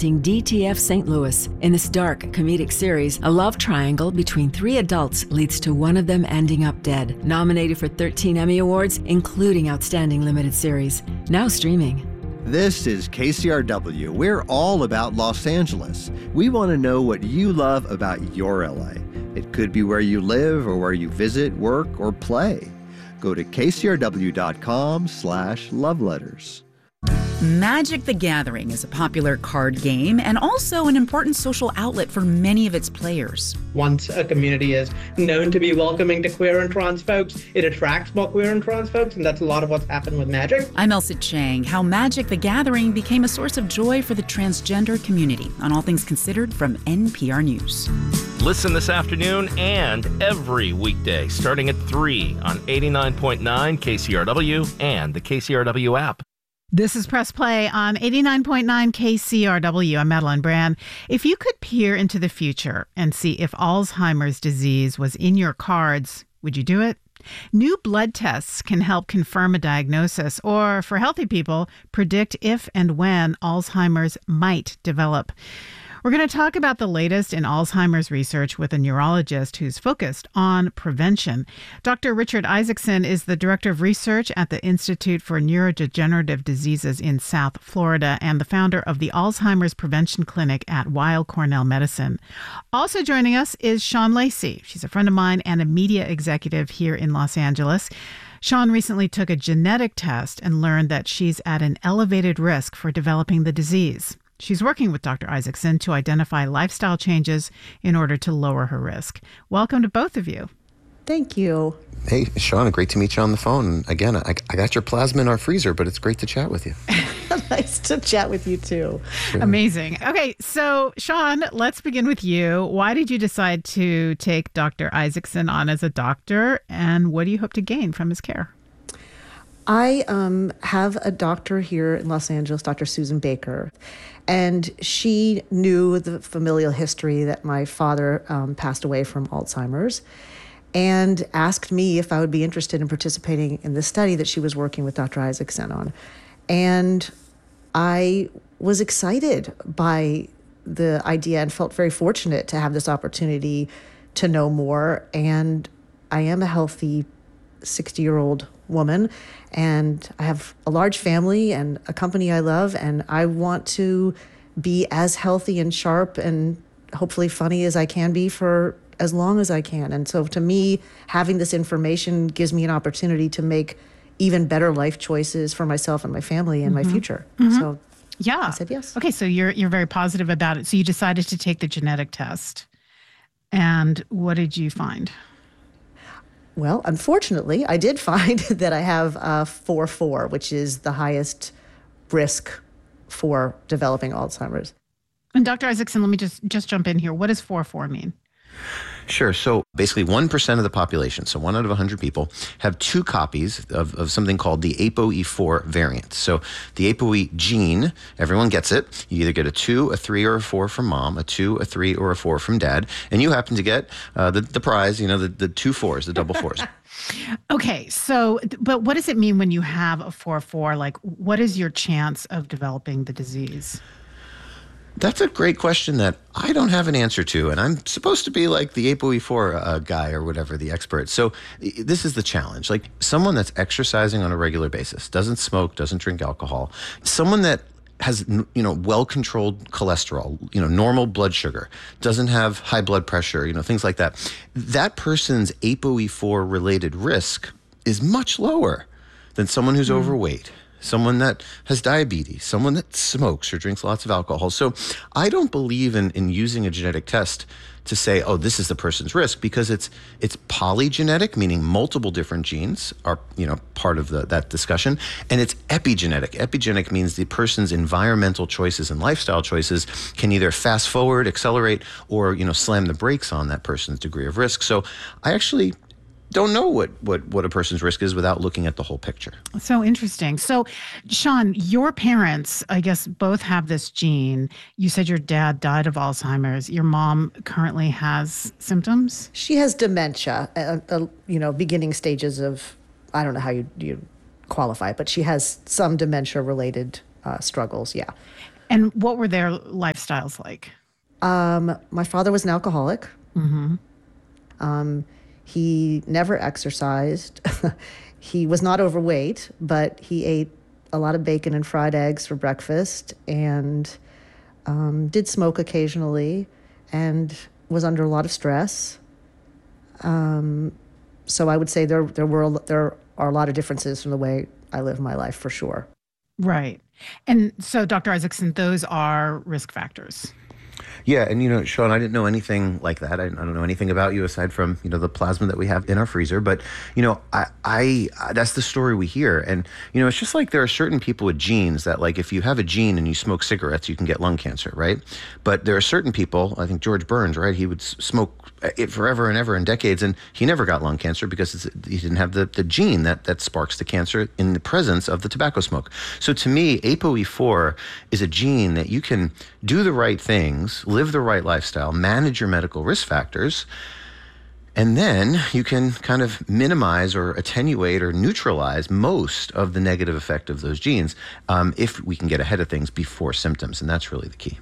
presenting DTF St. Louis. In this dark, comedic series, a love triangle between three adults leads to one of them ending up dead. Nominated for 13 Emmy Awards, including Outstanding Limited Series. Now streaming. This is KCRW. We're all about Los Angeles. We want to know what you love about your LA. It could be where you live or where you visit, work, or play. Go to kcrw.com/loveletters. Magic the Gathering is a popular card game and also an important social outlet for many of its players. Once a community is known to be welcoming to queer and trans folks, it attracts more queer and trans folks, and that's a lot of what's happened with Magic. I'm Elsa Chang. How Magic the Gathering became a source of joy for the transgender community on All Things Considered from NPR News. Listen this afternoon and every weekday starting at 3 on 89.9 KCRW and the KCRW app. This is Press Play on 89.9 KCRW. I'm Madeline Brand. If you could peer into the future and see if Alzheimer's disease was in your cards, would you do it? New blood tests can help confirm a diagnosis or, for healthy people, predict if and when Alzheimer's might develop. We're going to talk about the latest in Alzheimer's research with a neurologist who's focused on prevention. Dr. Richard Isaacson is the director of research at the Institute for Neurodegenerative Diseases in South Florida and the founder of the Alzheimer's Prevention Clinic at Weill Cornell Medicine. Also joining us is Shawn Lacey. She's a friend of mine and a media executive here in Los Angeles. Shawn recently took a genetic test and learned that she's at an elevated risk for developing the disease. She's working with Dr. Isaacson to identify lifestyle changes in order to lower her risk. Welcome to both of you. Thank you. Hey, Shawn, great to meet you on the phone. Again, I got your plasma in our freezer, but it's great to chat with you. Nice to chat with you, too. Sure. Amazing. Okay, so Shawn, let's begin with you. Why did you decide to take Dr. Isaacson on as a doctor, and what do you hope to gain from his care? I have a doctor here in Los Angeles, Dr. Susan Baker, and she knew the familial history that my father passed away from Alzheimer's and asked me if I would be interested in participating in the study that she was working with Dr. Isaacson on. And I was excited by the idea and felt very fortunate to have this opportunity to know more. And I am a healthy 60-year-old woman, and I have a large family and a company I love, and I want to be as healthy and sharp and hopefully funny as I can be for as long as I can. And so to me, having this information gives me an opportunity to make even better life choices for myself and my family and my future. So yeah, I said yes. Okay, so you're very positive about it. So you decided to take the genetic test. And what did you find? Well, unfortunately, I did find that I have 4-4, which is the highest risk for developing Alzheimer's. And Dr. Isaacson, let me just jump in here. What does 4-4 mean? Sure. So basically 1% of the population, so 1 out of 100 people, have 2 copies of something called the ApoE4 variant. So the ApoE gene, everyone gets it. You either get a 2, a 3, or a 4 from mom, a 2, a 3, or a 4 from dad. And you happen to get the prize, the 2 4s, the double 4s. Okay. So, but what does it mean when you have a 4-4? Like, what is your chance of developing the disease? That's a great question that I don't have an answer to, and I'm supposed to be like the ApoE4 guy or whatever, the expert. So this is the challenge. Like someone that's exercising on a regular basis, doesn't smoke, doesn't drink alcohol, someone that has, well-controlled cholesterol, normal blood sugar, doesn't have high blood pressure, things like that. That person's ApoE4 related risk is much lower than someone who's overweight, someone that has diabetes, someone that smokes or drinks lots of alcohol. So I don't believe in using a genetic test to say, oh, this is the person's risk, because it's polygenetic, meaning multiple different genes are part of that discussion, and it's epigenetic. Epigenetic means the person's environmental choices and lifestyle choices can either fast forward, accelerate, or slam the brakes on that person's degree of risk. So I actually don't know what a person's risk is without looking at the whole picture. So interesting. So, Shawn, your parents, I guess, both have this gene. You said your dad died of Alzheimer's. Your mom currently has symptoms? She has dementia, beginning stages of, I don't know how you qualify it, but she has some dementia-related struggles, yeah. And what were their lifestyles like? My father was an alcoholic. He never exercised. He was not overweight, but he ate a lot of bacon and fried eggs for breakfast, and did smoke occasionally, and was under a lot of stress. So I would say there are a lot of differences from the way I live my life, for sure. Right. And so, Dr. Isaacson, those are risk factors. Yeah, and Sean, I didn't know anything like that. I don't know anything about you aside from the plasma that we have in our freezer. But I that's the story we hear, and it's just like there are certain people with genes that, like, if you have a gene and you smoke cigarettes, you can get lung cancer, right? But there are certain people. I think George Burns, right? He would smoke it forever and ever and decades, and he never got lung cancer because he didn't have the gene that sparks the cancer in the presence of the tobacco smoke. So to me, ApoE4 is a gene that you can do the right things, live the right lifestyle, manage your medical risk factors, and then you can kind of minimize or attenuate or neutralize most of the negative effect of those genes if we can get ahead of things before symptoms, and that's really the key.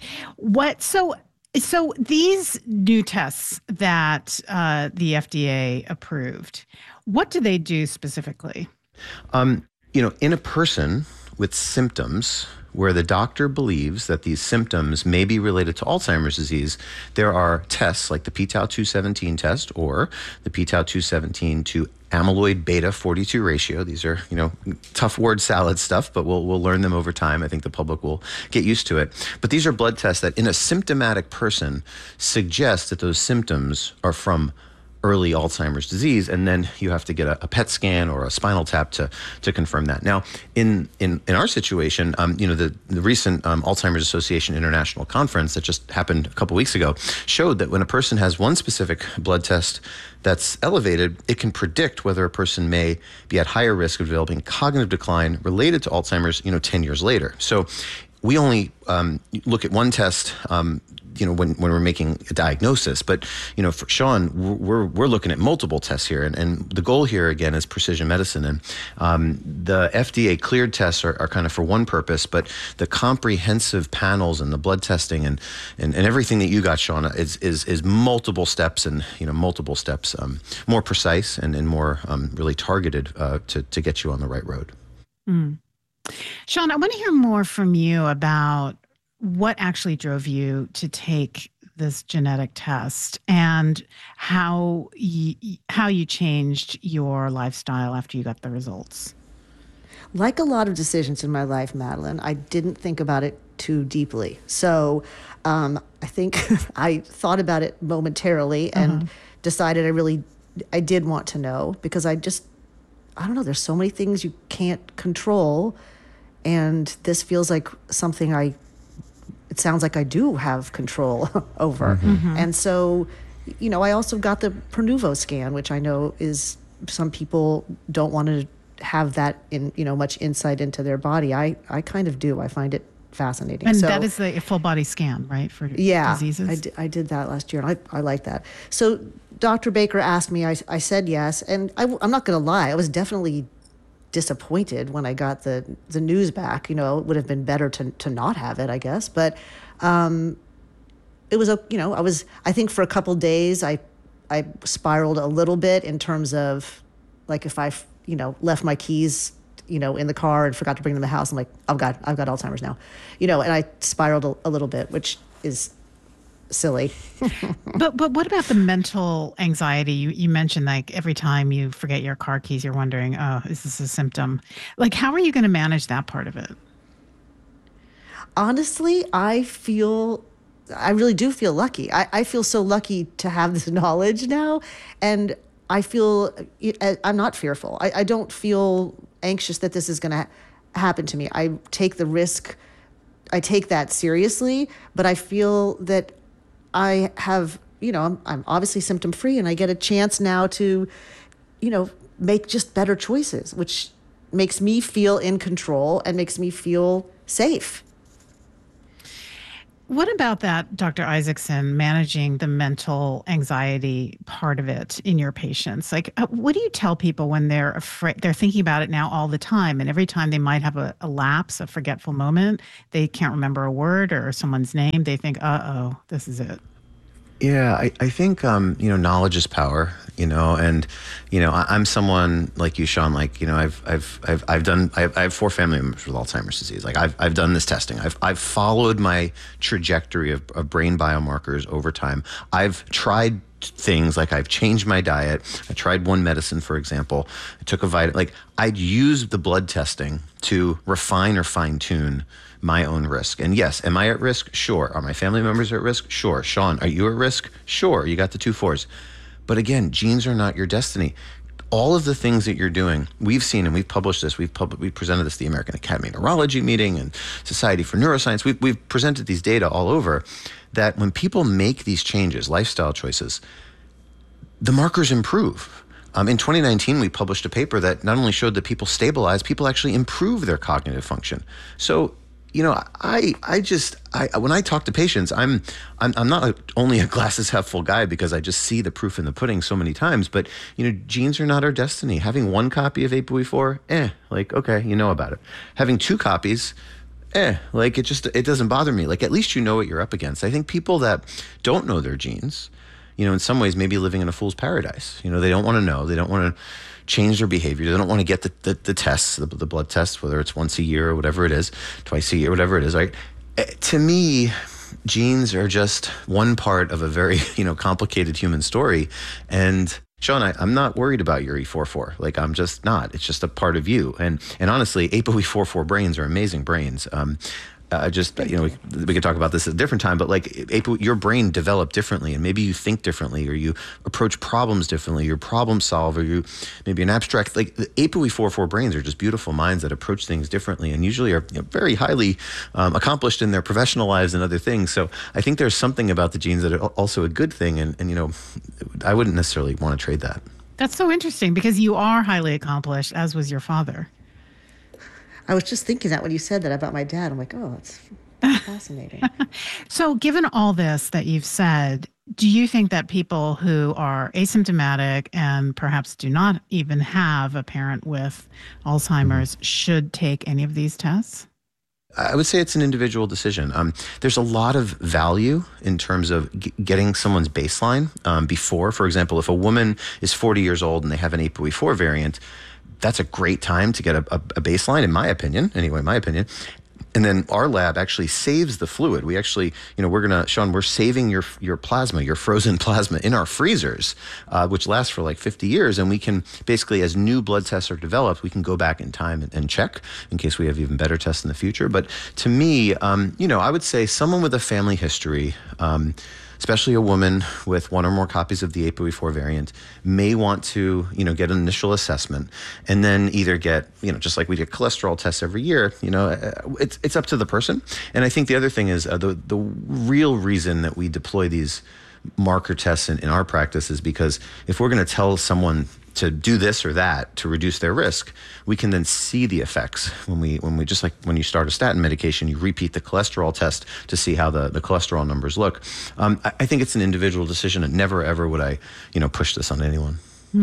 So these new tests that the FDA approved, what do they do specifically? In a person with symptoms where the doctor believes that these symptoms may be related to Alzheimer's disease, there are tests like the p-tau217 test or the p-tau217 to amyloid beta 42 ratio. These are, tough word salad stuff, but we'll learn them over time. I think the public will get used to it. But these are blood tests that in a symptomatic person suggest that those symptoms are from early Alzheimer's disease, and then you have to get a PET scan or a spinal tap to confirm that. Now, in our situation, the recent Alzheimer's Association International Conference that just happened a couple weeks ago showed that when a person has one specific blood test that's elevated, it can predict whether a person may be at higher risk of developing cognitive decline related to Alzheimer's, 10 years later. So we only look at one test when we're making a diagnosis. But, for Sean, we're looking at multiple tests here. And the goal here, again, is precision medicine. And the FDA cleared tests are kind of for one purpose, but the comprehensive panels and the blood testing and everything that you got, Sean, is multiple steps and, multiple steps, more precise and more really targeted to get you on the right road. Mm. Sean, I want to hear more from you about what actually drove you to take this genetic test and how you changed your lifestyle after you got the results. Like a lot of decisions in my life, Madeline, I didn't think about it too deeply. So I think I thought about it momentarily and decided I did want to know, because I don't know, there's so many things you can't control, and this feels like something it sounds like I do have control over. And so, I also got the Pernuvo scan, which I know is, some people don't want to have that in, much insight into their body. I kind of do. I find it fascinating. And that is a full body scan, right, for diseases? I did that last year, and I like that. So Dr. Baker asked me, I said yes, and I'm not going to lie, I was definitely disappointed when I got the news back. It would have been better to not have it, I guess. But it was I think for a couple days I spiraled a little bit in terms of, like, if I left my keys in the car and forgot to bring them to the house, I'm like, oh God, I've got Alzheimer's now, and I spiraled a little bit, which is silly. But what about the mental anxiety? You mentioned, like, every time you forget your car keys, you're wondering, oh, is this a symptom? Like, how are you going to manage that part of it? Honestly, I really do feel lucky. I feel so lucky to have this knowledge now, and I feel I'm not fearful. I don't feel anxious that this is going to happen to me. I take the risk. I take that seriously, but I feel that I have, I'm obviously symptom free, and I get a chance now to, make just better choices, which makes me feel in control and makes me feel safe. What about that, Dr. Isaacson, managing the mental anxiety part of it in your patients? Like, what do you tell people when they're afraid, they're thinking about it now all the time, and every time they might have a lapse, a forgetful moment, they can't remember a word or someone's name, they think, uh-oh, this is it. Yeah, I think, knowledge is power, and, I'm someone like you, Sean, like, I have 4 family members with Alzheimer's disease. Like I've done this testing. I've followed my trajectory of brain biomarkers over time. I've tried things like I've changed my diet. I tried one medicine, for example. I took a vitamin. Like I'd use the blood testing to refine or fine tune my own risk. And yes, am I at risk? Sure. Are my family members at risk? Sure. Sean, are you at risk? Sure. You got the 2 4s. But again, genes are not your destiny. All of the things that you're doing, we've seen, and we've published this, we presented this at the American Academy of Neurology meeting and Society for Neuroscience. We've presented these data all over, that when people make these changes, lifestyle choices, the markers improve. In 2019, we published a paper that not only showed that people stabilize, people actually improve their cognitive function. So, I when I talk to patients, I'm not only a glasses half full guy because I just see the proof in the pudding so many times, but, genes are not our destiny. Having 1 copy of APOE4, okay, you know about it. Having 2 copies, it doesn't bother me. Like, at least you know what you're up against. I think people that don't know their genes, in some ways maybe living in a fool's paradise. They don't want to know. They don't want to change their behavior. They don't want to get the tests, the blood tests, whether it's once a year or whatever it is, twice a year, whatever it is, right? To me, genes are just one part of a very, complicated human story. And Sean, I'm not worried about your E44. Like, I'm just not. It's just a part of you. And honestly, APOE44 brains are amazing brains. We could talk about this at a different time, but your brain developed differently, and maybe you think differently, or you approach problems differently. You're a problem solver. You maybe an abstract. Like the APOE44 brains are just beautiful minds that approach things differently, and usually are very highly accomplished in their professional lives and other things. So I think there's something about the genes that are also a good thing, and I wouldn't necessarily want to trade that. That's so interesting because you are highly accomplished, as was your father. I was just thinking that when you said that about my dad. I'm like, oh, it's fascinating. So given all this that you've said, do you think that people who are asymptomatic and perhaps do not even have a parent with Alzheimer's should take any of these tests? I would say it's an individual decision. There's a lot of value in terms of getting someone's baseline before. For example, if a woman is 40 years old and they have an APOE4 variant, that's a great time to get a baseline, in my opinion. And then our lab actually saves the fluid. We actually, we're saving your plasma, your frozen plasma in our freezers, which lasts for like 50 years. And we can basically, as new blood tests are developed, we can go back in time and check in case we have even better tests in the future. But to me, I would say someone with a family history, especially a woman with 1 or more copies of the APOE4 variant, may want to, get an initial assessment and then either get, just like we get cholesterol tests every year, it's up to the person. And I think the other thing is the real reason that we deploy these marker tests in our practice is because if we're going to tell someone to do this or that to reduce their risk, we can then see the effects when we just like when you start a statin medication, you repeat the cholesterol test to see how the cholesterol numbers look. I think it's an individual decision, and never ever would I, push this on anyone.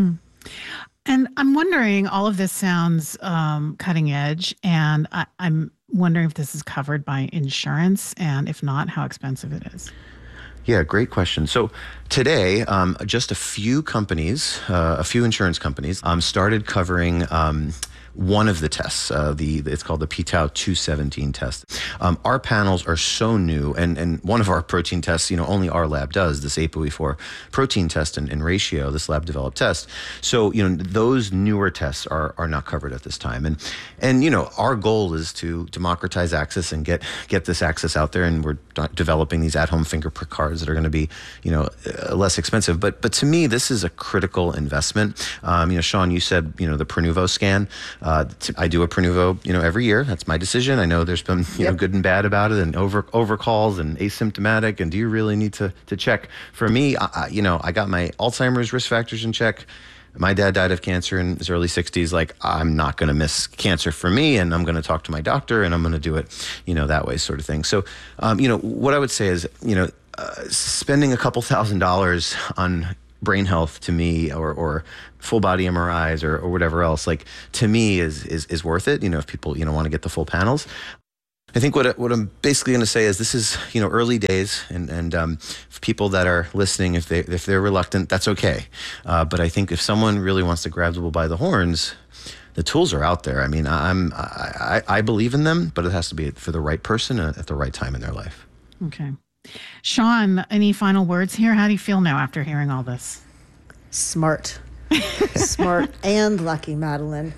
And I'm wondering, all of this sounds cutting edge, and I'm wondering if this is covered by insurance, and if not, how expensive it is. Yeah, great question. So today, just a few companies, a few insurance companies, started covering one of the tests. It's called the p-tau217 test. Our panels are so new, and one of our protein tests, only our lab does, this APOE4 protein test in ratio, this lab developed test. So, those newer tests are not covered at this time. And our goal is to democratize access and get this access out there, and we're developing these at-home finger prick cards that are going to be, less expensive. But to me, this is a critical investment. Sean, you said, the Prenuvo scan. I do a Prenuvo, every year. That's my decision. I know there's been, good and bad about it, and overcalls and asymptomatic. And do you really need to check? For me, I got my Alzheimer's risk factors in check. my dad died of cancer in his early 60s. Like, I'm not going to miss cancer for me, and I'm going to talk to my doctor, and I'm going to do it, that way sort of thing. So, what I would say is, spending a couple $1,000s on brain health to me, or full body MRIs or whatever else, like, to me is worth it. If people, want to get the full panels. I think what I'm basically going to say is this is, early days, and for people that are listening, if they're reluctant, that's okay. But I think if someone really wants to grab the bull by the horns, the tools are out there. I mean, I believe in them, but it has to be for the right person at the right time in their life. Okay. Sean, any final words here? How do you feel now after hearing all this? Smart and lucky, Madeline.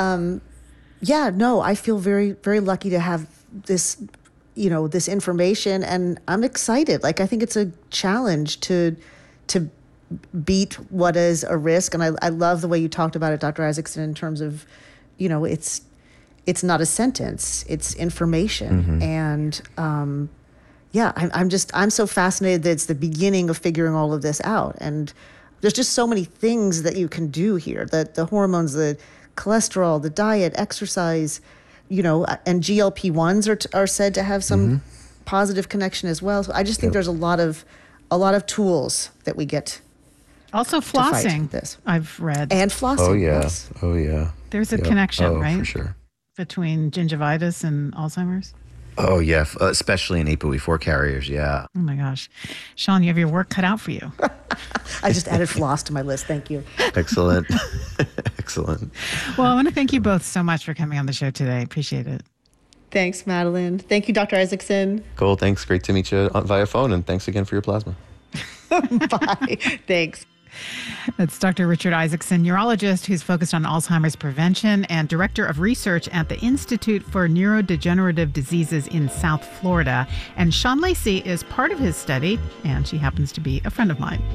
I feel very, very lucky to have this, this information, and I'm excited. Like, I think it's a challenge to beat what is a risk. And I love the way you talked about it, Dr. Isaacson, in terms of, it's not a sentence, it's information. And, I'm so fascinated that it's the beginning of figuring all of this out. And there's just so many things that you can do here, the hormones, the cholesterol, the diet, exercise, and GLP-1s are said to have some positive connection as well. So I just think there's a lot of tools that we get. Also flossing, this I've read. And flossing. Oh, yeah. Yes. Oh, yeah. There's a connection, right? For sure. Between gingivitis and Alzheimer's? Oh, yeah. Especially in ApoE4 carriers, yeah. Oh, my gosh. Sean, you have your work cut out for you. I just added floss to my list. Thank you. Excellent. Excellent. Well, I want to thank you both so much for coming on the show today. Appreciate it. Thanks, Madeline. Thank you, Dr. Isaacson. Cool. Thanks. Great to meet you via phone, and thanks again for your plasma. Bye. Thanks. That's Dr. Richard Isaacson, neurologist who's focused on Alzheimer's prevention and director of research at the Institute for Neurodegenerative Diseases in South Florida. And Sean Lacey is part of his study, and she happens to be a friend of mine.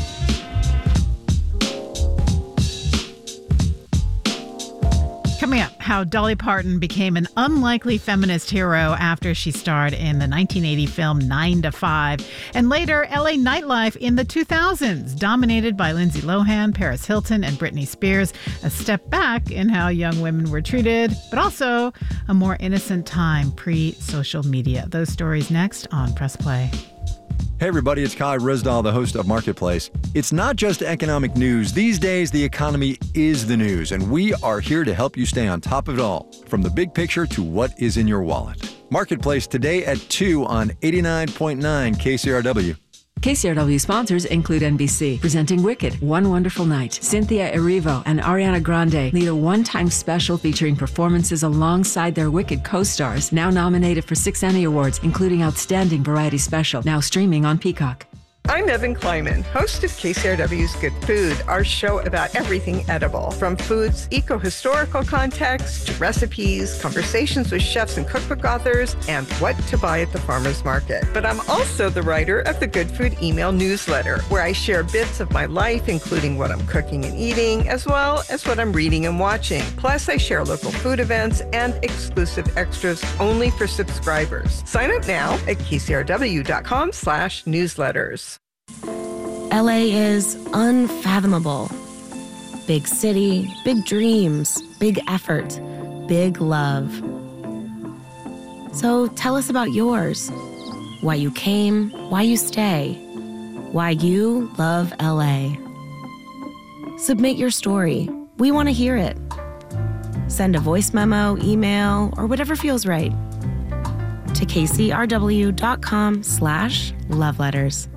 Coming up, how Dolly Parton became an unlikely feminist hero after she starred in the 1980 film 9 to 5, and later LA nightlife in the 2000s, dominated by Lindsay Lohan, Paris Hilton, and Britney Spears. A step back in how young women were treated, but also a more innocent time pre-social media. Those stories next on Press Play. Hey everybody, it's Kai Rizdal, the host of Marketplace. It's not just economic news. These days, the economy is the news, and we are here to help you stay on top of it all, from the big picture to what is in your wallet. Marketplace today at 2 on 89.9 KCRW. KCRW sponsors include NBC, presenting Wicked, One Wonderful Night. Cynthia Erivo and Ariana Grande lead a one-time special featuring performances alongside their Wicked co-stars, now nominated for 6 Emmy Awards, including Outstanding Variety Special, now streaming on Peacock. I'm Evan Kleiman, host of KCRW's Good Food, our show about everything edible, from food's eco-historical context to recipes, conversations with chefs and cookbook authors, and what to buy at the farmer's market. But I'm also the writer of the Good Food email newsletter, where I share bits of my life, including what I'm cooking and eating, as well as what I'm reading and watching. Plus, I share local food events and exclusive extras only for subscribers. Sign up now at kcrw.com/newsletters. LA is unfathomable. Big city, big dreams, big effort, big love. So tell us about yours. Why you came, why you stay, why you love LA. Submit your story. We want to hear it. Send a voice memo, email, or whatever feels right to kcrw.com/loveletters.